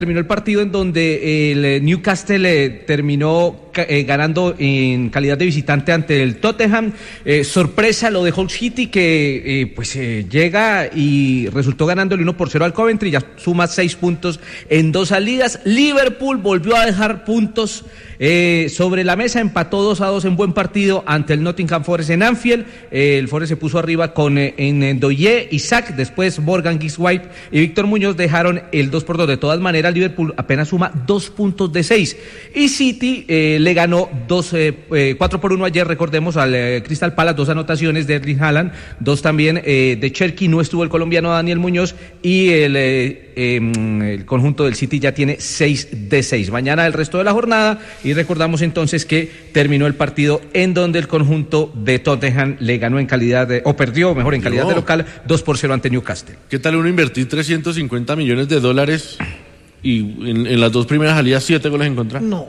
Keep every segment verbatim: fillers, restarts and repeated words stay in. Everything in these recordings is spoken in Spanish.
Terminó el partido en donde el Newcastle eh, terminó eh, ganando en calidad de visitante ante el Tottenham. Eh, sorpresa lo de Hull City, que eh, pues eh, llega y resultó ganando el uno por cero al Coventry, ya suma seis puntos en dos salidas. Liverpool volvió a dejar puntos eh, sobre la mesa, empató dos a dos en buen partido ante el Nottingham Forest en Anfield. Eh, el Forest se puso arriba con eh, en Doye, Isaac, después Morgan Gibbs-White y Víctor Muñoz dejaron el dos por dos. De todas maneras, Liverpool apenas suma dos puntos de seis. Y City eh, le ganó dos, eh, eh, cuatro por uno ayer, recordemos, al eh, Crystal Palace, dos anotaciones de Erling Haaland, dos también eh, de Cherki, no estuvo el colombiano Daniel Muñoz, y el, eh, eh, el conjunto del City ya tiene seis de seis. Mañana el resto de la jornada, y recordamos entonces que terminó el partido en donde el conjunto de Tottenham le ganó en calidad de, o perdió, mejor, en calidad no. de local, dos por cero ante Newcastle. ¿Qué tal uno invertir trescientos cincuenta millones de dólares y en, en las dos primeras salidas siete goles en contra? No.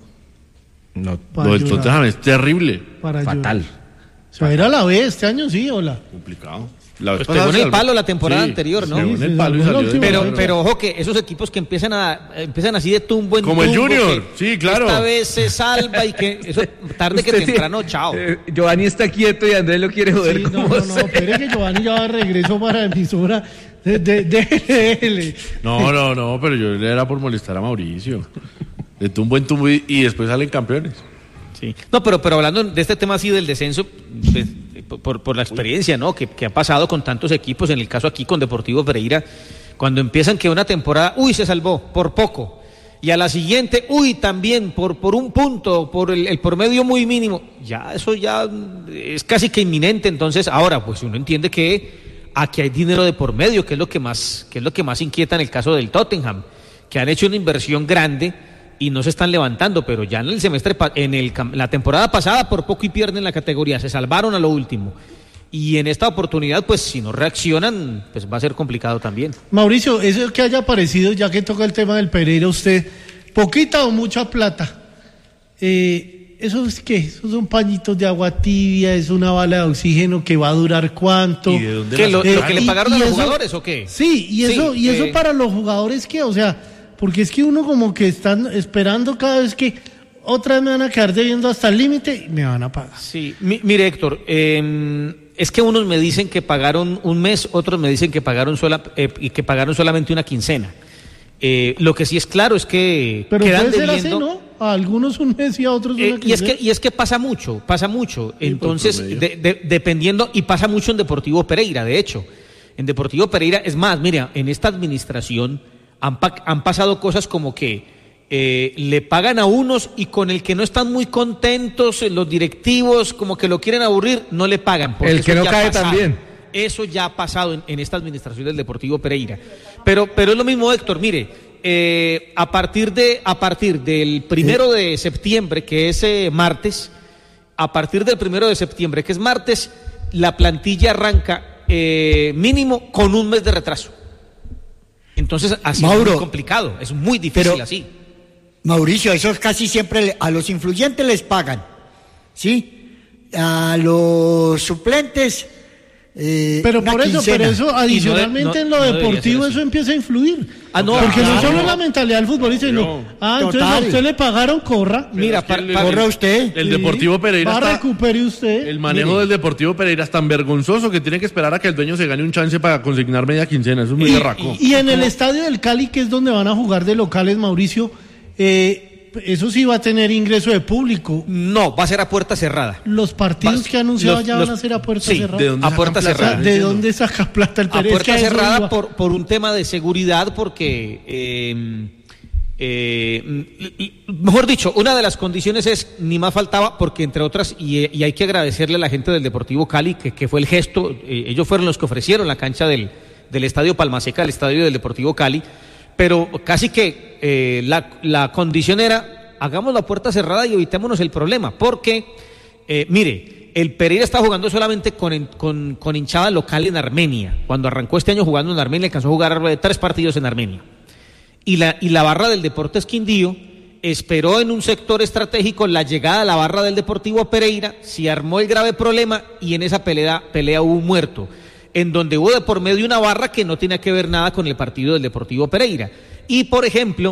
No, lo del Tottenham es terrible. Para fatal. Se va a ir a la B este año, sí, hola. Complicado. La pues pegó en el palo la temporada sí, anterior, ¿no? Pegó en el palo y salió. Pero, pero ojo que esos equipos que empiezan a empiezan así de tumbo en como tumbo, el Junior, sí, claro. Esta vez se salva y que eso tarde que temprano, chao. Eh, Giovanni está quieto y Andrés lo quiere joder. Sí, no, no, no, espere que Giovanni ya va de regreso para emisora. De, de, de, de, de. No, no, no, pero yo le era por molestar a Mauricio. De tumbo en tumbo y, y después salen campeones. Sí. No, pero, pero hablando de este tema así del descenso, pues, por, por la experiencia, ¿no? Que, que ha pasado con tantos equipos, en el caso aquí con Deportivo Pereira, cuando empiezan que una temporada, uy, se salvó, por poco, y a la siguiente, uy, también, por, por un punto, por el, el promedio muy mínimo, ya eso ya es casi que inminente. Entonces, ahora, pues uno entiende que aquí hay dinero de por medio, que es lo que más, que es lo que más inquieta en el caso del Tottenham, que han hecho una inversión grande y no se están levantando, pero ya en el semestre, en el, la temporada pasada por poco y pierden la categoría, se salvaron a lo último, y en esta oportunidad pues si no reaccionan pues va a ser complicado también. Mauricio, eso que haya aparecido, ya que toca el tema del Pereira, usted, poquita o mucha plata, eh, ¿eso es qué? ¿Esos son pañitos de agua tibia? ¿Es una bala de oxígeno que va a durar cuánto? ¿Y de dónde ¿Qué, lo, eh, lo que le pagaron y, a los eso, jugadores o qué? Sí, y eso, sí, y eso eh, para los jugadores, ¿qué? O sea, porque es que uno como que están esperando cada vez que otra vez me van a quedar debiendo hasta el límite y me van a pagar. Sí, mi, mire Héctor, eh, es que unos me dicen que pagaron un mes, otros me dicen que pagaron sola, eh, que pagaron solamente una quincena. Eh, lo que sí es claro es que pero quedan puede ser debiendo, así, ¿no? A algunos un mes y a otros una eh, quincena. y es que y es que pasa mucho, pasa mucho. Sí, entonces, de, de, dependiendo, y pasa mucho en Deportivo Pereira, de hecho. En Deportivo Pereira, es más, mira, en esta administración Han, pa- han pasado cosas como que eh, le pagan a unos y con el que no están muy contentos, los directivos como que lo quieren aburrir, no le pagan. El que no cae también. Eso ya ha pasado en, en esta administración del Deportivo Pereira. Pero, pero es lo mismo, Héctor, mire, eh, a partir de a partir del primero de septiembre, que es eh, martes, a partir del primero de septiembre, que es martes, la plantilla arranca eh, mínimo con un mes de retraso. Entonces, así Mauro, es muy complicado, es muy difícil pero, así. Mauricio, eso casi siempre a los influyentes les pagan, ¿sí? A los suplentes, eh, pero por eso, pero eso adicionalmente no, no, en lo no deportivo eso empieza a influir. Ah, no, porque claro, no solo no. la mentalidad del futbolista, sino, no. ah, entonces Total. a usted le pagaron, corra. Pero Mira, es que para, el, corra el, usted. El Deportivo Pereira va está, recupere usted. El manejo Mire. del Deportivo Pereira es tan vergonzoso que tiene que esperar a que el dueño se gane un chance para consignar media quincena. Eso es muy berraco. Y, y en el estadio del Cali, que es donde van a jugar de locales, Mauricio, eh, eso sí va a tener ingreso de público. No, va a ser a puerta cerrada. Los partidos va, que ha anunciado los, ya los, van a ser a puerta sí, cerrada. ¿De dónde a puerta plata? cerrada. ¿De dónde saca plata el Pereira? A puerta es cerrada por, por un tema de seguridad, porque, eh, eh, mejor dicho, una de las condiciones es, ni más faltaba, porque entre otras, y, y hay que agradecerle a la gente del Deportivo Cali, que, que fue el gesto, eh, ellos fueron los que ofrecieron la cancha del, del Estadio Palmaseca, el estadio del Deportivo Cali, pero casi que eh, la, la condición era, hagamos la puerta cerrada y evitémonos el problema, porque, eh, mire, el Pereira está jugando solamente con, con, con hinchada local en Armenia. Cuando arrancó este año jugando en Armenia, alcanzó a jugar tres partidos en Armenia. Y la, y la barra del Deportes Quindío esperó en un sector estratégico la llegada a la barra del Deportivo Pereira, se armó el grave problema y en esa pelea, pelea hubo un muerto, en donde hubo de por medio una barra que no tenía que ver nada con el partido del Deportivo Pereira. Y, por ejemplo,